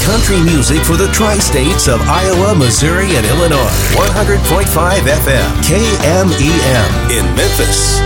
country music for the tri-states of Iowa, Missouri, and Illinois. 100.5 FM, KMEM in Memphis.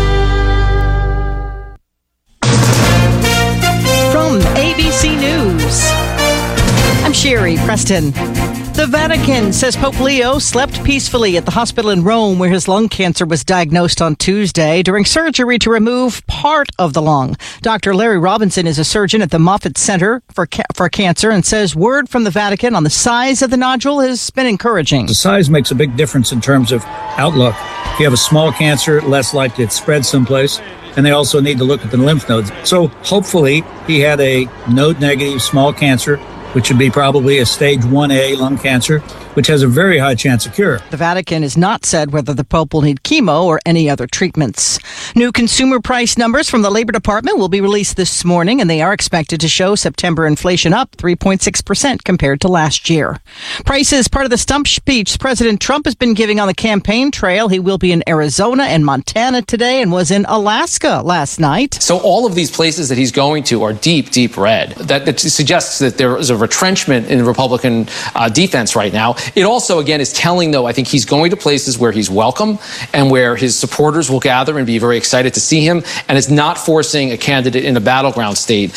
From ABC News, I'm Sherry Preston. The Vatican says Pope Leo slept peacefully at the hospital in Rome where his lung cancer was diagnosed on Tuesday during surgery to remove part of the lung. Dr. Larry Robinson is a surgeon at the Moffitt Center for Cancer and says word from the Vatican on the size of the nodule has been encouraging. The size makes a big difference in terms of outlook. If you have a small cancer, less likely it spreads someplace. And they also need to look at the lymph nodes. So hopefully he had a node-negative small cancer, which would be probably a stage 1A lung cancer, which has a very high chance of cure. The Vatican has not said whether the Pope will need chemo or any other treatments. New consumer price numbers from the Labor Department will be released this morning, and they are expected to show September inflation up 3.6% compared to last year. Price is part of the stump speech President Trump has been giving on the campaign trail. He will be in Arizona and Montana today and was in Alaska last night. So all of these places that he's going to are deep, deep red. That suggests that there is a retrenchment in the Republican defense right now. It also, again, is telling, though, I think he's going to places where he's welcome and where his supporters will gather and be very excited to see him, and is not forcing a candidate in a battleground state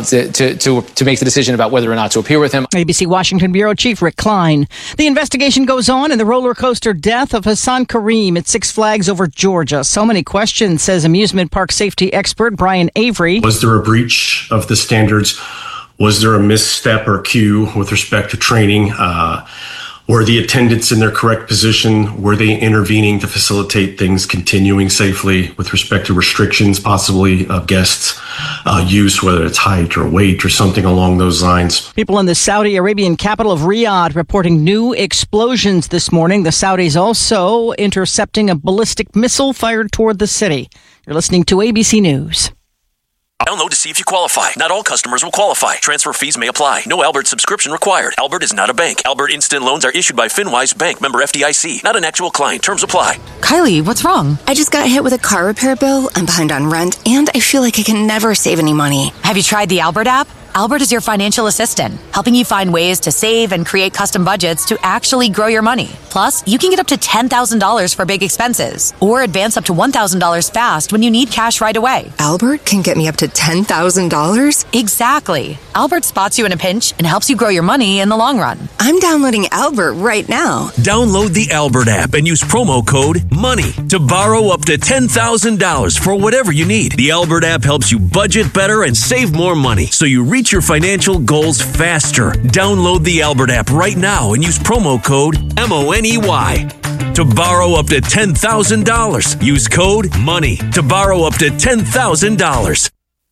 to make the decision about whether or not to appear with him. ABC Washington Bureau Chief Rick Klein. The investigation goes on in the roller coaster death of Hassan Kareem at Six Flags over Georgia. So many questions, says amusement park safety expert Brian Avery. Was there a breach of the standards? Was there a misstep or cue with respect to training? Were the attendants in their correct position? Were they intervening to facilitate things continuing safely with respect to restrictions possibly of guests' use, whether it's height or weight or something along those lines? People in the Saudi Arabian capital of Riyadh reporting new explosions this morning. The Saudis also intercepting a ballistic missile fired toward the city. You're listening to ABC News. Download to see if you qualify. Not all customers will qualify. Transfer fees may apply. No Albert subscription required. Albert is not a bank. Albert Instant Loans are issued by FinWise Bank, member FDIC. Not an actual client. Terms apply. Kylie, what's wrong? I just got hit with a car repair bill. I'm behind on rent, and I feel like I can never save any money. Have you tried the Albert app? Albert is your financial assistant, helping you find ways to save and create custom budgets to actually grow your money. Plus, you can get up to $10,000 for big expenses or advance up to $1,000 fast when you need cash right away. Albert can get me up to $10,000? Exactly. Albert spots you in a pinch and helps you grow your money in the long run. I'm downloading Albert right now. Download the Albert app and use promo code MONEY to borrow up to $10,000 for whatever you need. The Albert app helps you budget better and save more money, so you reach your financial goals faster. Download the Albert app right now and use promo code MONEY to borrow up to $10,000. Use code MONEY to borrow up to $10,000.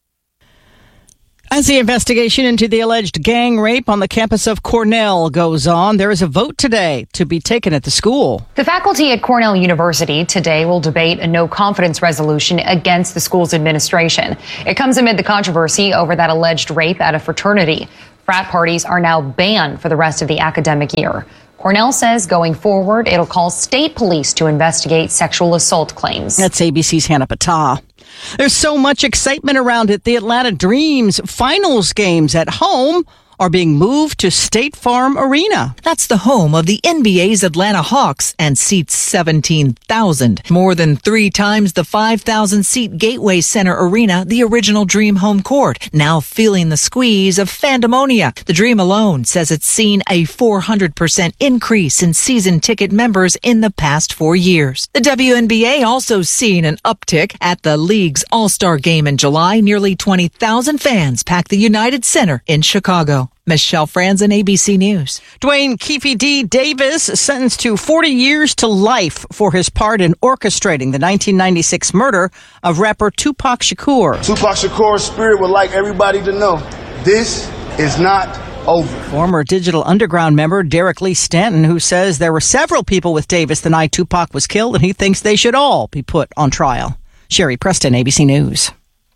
As the investigation into the alleged gang rape on the campus of Cornell goes on, there is a vote today to be taken at the school. The faculty at Cornell University today will debate a no-confidence resolution against the school's administration. It comes amid the controversy over that alleged rape at a fraternity. Frat parties are now banned for the rest of the academic year. Cornell says going forward, it'll call state police to investigate sexual assault claims. That's ABC's Hannah Patah. There's so much excitement around it. The Atlanta Dreams finals games at home are being moved to State Farm Arena. That's the home of the NBA's Atlanta Hawks and seats 17,000. More than 3 times the 5,000-seat Gateway Center Arena, the original Dream home court, now feeling the squeeze of fandemonia. The Dream alone says it's seen a 400% increase in season ticket members in the past 4 years. The WNBA also seen an uptick at the league's All-Star Game in July. Nearly 20,000 fans packed the United Center in Chicago. Michelle Franzen, ABC News. Dwayne Keefe D. Davis sentenced to 40 years to life for his part in orchestrating the 1996 murder of rapper Tupac Shakur. Tupac Shakur's spirit would like everybody to know this is not over. Former Digital Underground member Derek Lee Stanton, who says there were several people with Davis the night Tupac was killed, and he thinks they should all be put on trial. Sherry Preston, ABC News.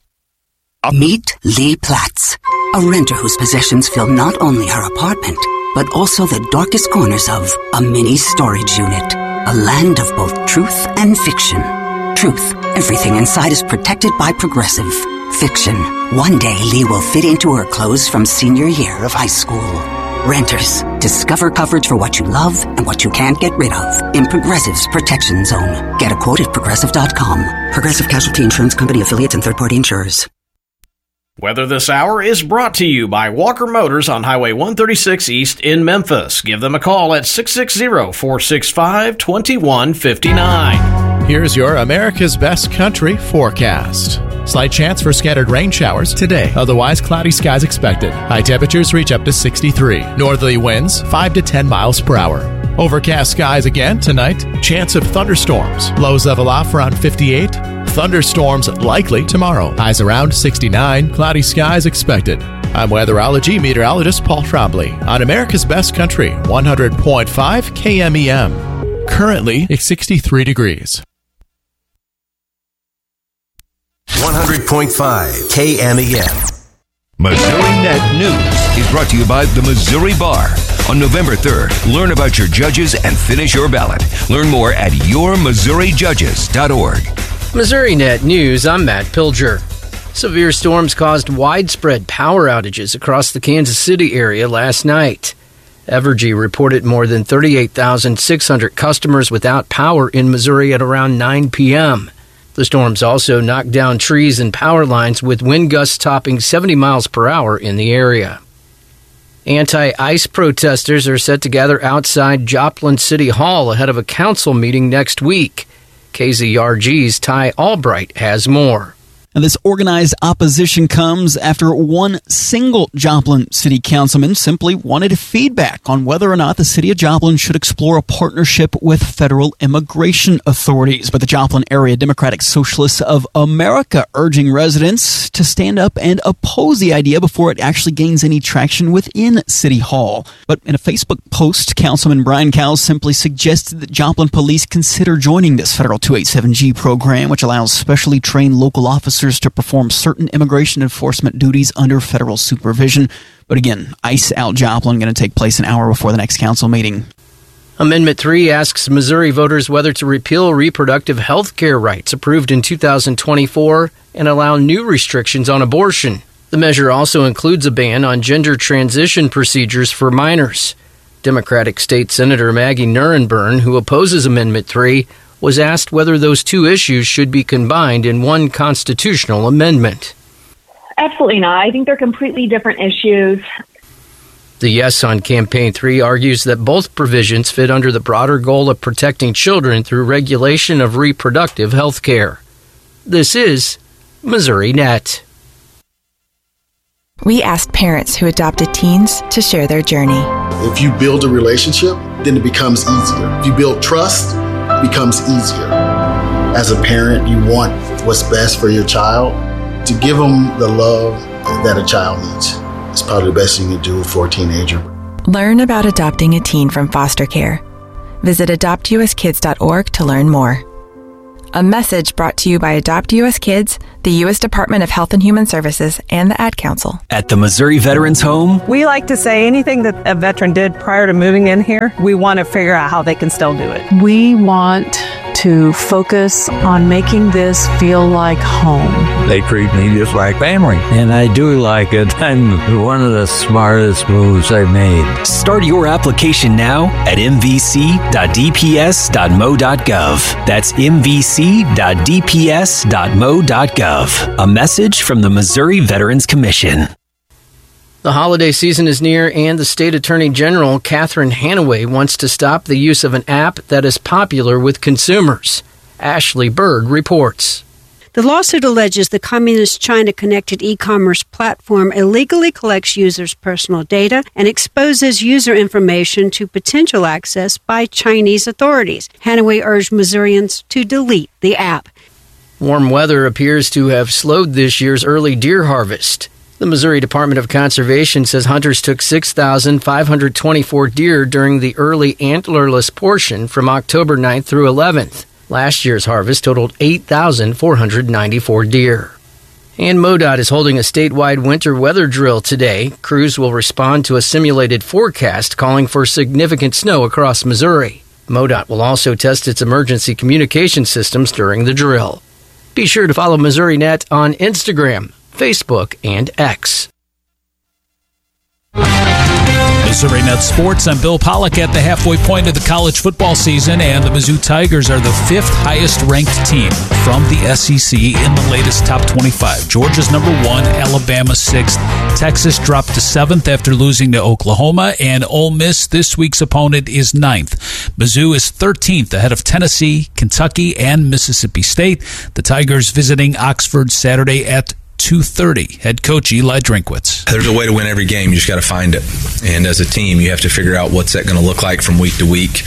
Meet Lee Platts, a renter whose possessions fill not only her apartment, but also the darkest corners of a mini storage unit. A land of both truth and fiction. Truth, everything inside is protected by Progressive. Fiction, one day Lee will fit into her clothes from senior year of high school. Renters, discover coverage for what you love and what you can't get rid of in Progressive's Protection Zone. Get a quote at Progressive.com. Progressive Casualty Insurance Company, affiliates, and third-party insurers. Weather this hour is brought to you by Walker Motors on Highway 136 East in Memphis. Give them a call at 660-465-2159. Here's your America's Best Country forecast. Slight chance for scattered rain showers today. Otherwise, cloudy skies expected. High temperatures reach up to 63. Northerly winds 5 to 10 miles per hour. Overcast skies again tonight. Chance of thunderstorms. Lows level off around 58. Thunderstorms likely tomorrow. Highs around 69. Cloudy skies expected. I'm weatherology meteorologist Paul Trombley on America's Best Country, 100.5 KMEM. Currently, it's 63 degrees. 100.5 KMEM. Missouri Net News is brought to you by the Missouri Bar. On November 3rd, learn about your judges and finish your ballot. Learn more at yourmissouriJudges.org. Missouri Net News, I'm Matt Pilger. Severe storms caused widespread power outages across the Kansas City area last night. Evergy reported more than 38,600 customers without power in Missouri at around 9 p.m. The storms also knocked down trees and power lines with wind gusts topping 70 miles per hour in the area. Anti-ICE protesters are set to gather outside Joplin City Hall ahead of a council meeting next week. KZRG's Ty Albright has more. And this organized opposition comes after one single Joplin City Councilman simply wanted feedback on whether or not the city of Joplin should explore a partnership with federal immigration authorities. But the Joplin Area Democratic Socialists of America urging residents to stand up and oppose the idea before it actually gains any traction within City Hall. But in a Facebook post, Councilman Brian Cowles simply suggested that Joplin police consider joining this federal 287G program, which allows specially trained local officers to perform certain immigration enforcement duties under federal supervision. But again, ICE out Joplin going to take place an hour before the next council meeting. Amendment 3 asks Missouri voters whether to repeal reproductive health care rights approved in 2024 and allow new restrictions on abortion. The measure also includes a ban on gender transition procedures for minors. Democratic State Senator Maggie Nurenburn, who opposes Amendment 3, was asked whether those two issues should be combined in one constitutional amendment. Absolutely not. I think they're completely different issues. The Yes on Campaign 3 argues that both provisions fit under the broader goal of protecting children through regulation of reproductive health care. This is Missouri Net. We asked parents who adopted teens to share their journey. If you build a relationship, then it becomes easier. If you build trust, becomes easier. As a parent, you want what's best for your child. To give them the love that a child needs is probably the best thing you can do for a teenager. Learn about adopting a teen from foster care. Visit adoptuskids.org to learn more. A message brought to you by Adopt U.S. Kids, the U.S. Department of Health and Human Services, and the Ad Council. At the Missouri Veterans Home, we like to say anything that a veteran did prior to moving in here, we want to figure out how they can still do it. We want to focus on making this feel like home. They treat me just like family, and I do like it. I'm one of the smartest moves I've made. Start your application now at mvc.dps.mo.gov. That's mvc.dps.mo.gov. A message from the Missouri Veterans Commission. The holiday season is near, and the State Attorney General, Catherine Hanaway, wants to stop the use of an app that is popular with consumers. Ashley Bird reports. The lawsuit alleges the Communist China-connected e-commerce platform illegally collects users' personal data and exposes user information to potential access by Chinese authorities. Hanaway urged Missourians to delete the app. Warm weather appears to have slowed this year's early deer harvest. The Missouri Department of Conservation says hunters took 6,524 deer during the early antlerless portion from October 9th through 11th. Last year's harvest totaled 8,494 deer. And MoDOT is holding a statewide winter weather drill today. Crews will respond to a simulated forecast calling for significant snow across Missouri. MoDOT will also test its emergency communication systems during the drill. Be sure to follow Missouri Net on Instagram, Facebook, and X. Missouri Net Sports. I'm Bill Pollock at the halfway point of the college football season, and the Mizzou Tigers are the 5th highest ranked team from the SEC in the latest top 25. Georgia's number 1, Alabama 6th. Texas dropped to 7th after losing to Oklahoma, and Ole Miss, this week's opponent, is 9th. Mizzou is 13th ahead of Tennessee, Kentucky, and Mississippi State. The Tigers visiting Oxford Saturday at 2:30. Head coach Eli Drinkwitz. There's a way to win every game. You just got to find it. And as a team, you have to figure out what's that going to look like from week to week.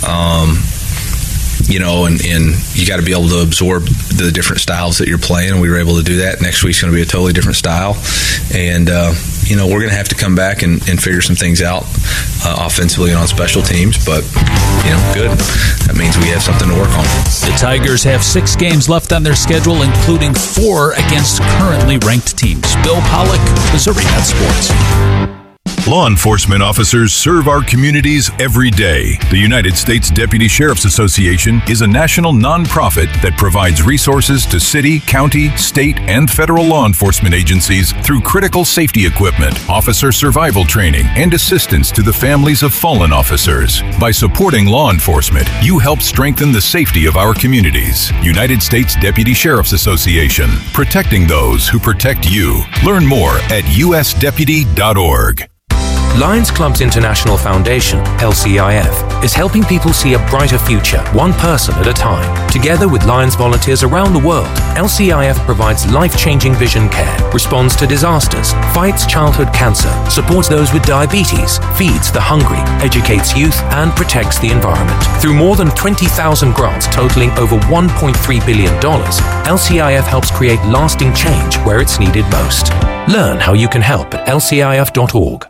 And you got to be able to absorb the different styles that you're playing. We were able to do that. Next week's going to be a totally different style. And, we're going to have to come back and figure some things out offensively and on special teams. But, good. That means we have something to work on. The Tigers have 6 games left on their schedule, including 4 against currently ranked teams. Bill Pollock, Missouri Net Sports. Law enforcement officers serve our communities every day. The United States Deputy Sheriff's Association is a national nonprofit that provides resources to city, county, state, and federal law enforcement agencies through critical safety equipment, officer survival training, and assistance to the families of fallen officers. By supporting law enforcement, you help strengthen the safety of our communities. United States Deputy Sheriff's Association, protecting those who protect you. Learn more at usdeputy.org. Lions Clubs International Foundation, LCIF, is helping people see a brighter future, one person at a time. Together with Lions volunteers around the world, LCIF provides life-changing vision care, responds to disasters, fights childhood cancer, supports those with diabetes, feeds the hungry, educates youth, and protects the environment. Through more than 20,000 grants totaling over $1.3 billion, LCIF helps create lasting change where it's needed most. Learn how you can help at lcif.org.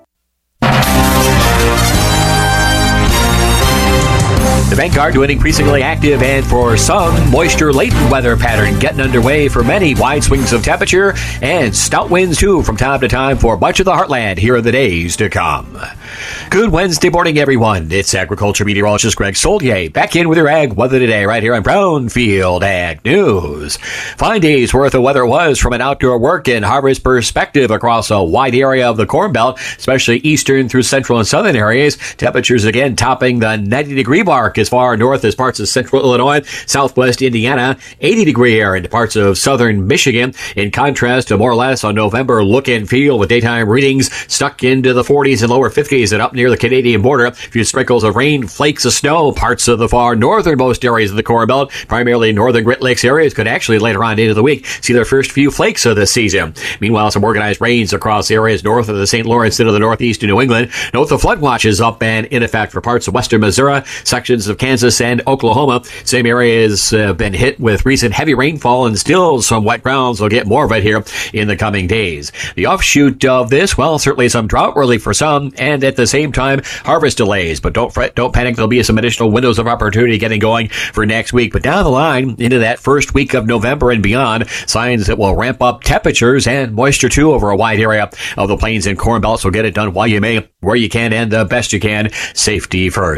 The Vanguard doing increasingly active and for some moisture-laden weather pattern getting underway for many. Wide swings of temperature and stout winds too from time to time for much of the heartland here in the days to come. Good Wednesday morning, everyone. It's agriculture meteorologist Greg Solier back in with your ag weather today right here on Brownfield Ag News. 5 days worth of weather was from an outdoor work and harvest perspective across a wide area of the Corn Belt, especially eastern through central and southern areas. Temperatures again topping the 90-degree mark as far north as parts of central Illinois, southwest Indiana, 80-degree air in parts of southern Michigan. In contrast to more or less on November look and feel with daytime readings stuck into the 40s and lower 50s and up near the Canadian border. A few sprinkles of rain, flakes of snow. Parts of the far northernmost areas of the Corn Belt, primarily northern Great Lakes areas, could actually later on into the week see their first few flakes of this season. Meanwhile, some organized rains across areas north of the St. Lawrence into the northeast of New England. Note the flood watch is up and in effect for parts of western Missouri, sections of Kansas and Oklahoma. Same areas have been hit with recent heavy rainfall and still some wet grounds. We'll get more of it here in the coming days. The offshoot of this, well, certainly some drought relief for some, and at the same time, harvest delays. But don't fret, don't panic. There'll be some additional windows of opportunity getting going for next week. But down the line, into that first week of November and beyond, signs that will ramp up temperatures and moisture too over a wide area of the plains and Corn Belt. So get it done while you may, where you can, and the best you can. Safety first.